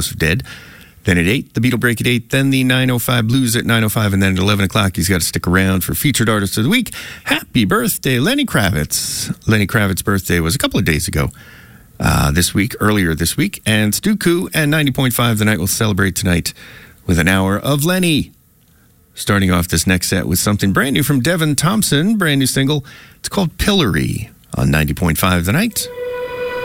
Joseph Dead. Then at 8, the Beatle Break at 8. Then the 9:05 Blues at 9:05. And then at 11 o'clock, he's got to stick around for Featured Artist of the Week. Happy birthday, Lenny Kravitz. Lenny Kravitz's birthday was a couple of days ago. Earlier this week. And Stu Koo and 90.5 The Night will celebrate tonight with an hour of Lenny. Starting off this next set with something brand new from Devin Thompson, brand new single. It's called Pillory on 90.5 The Night.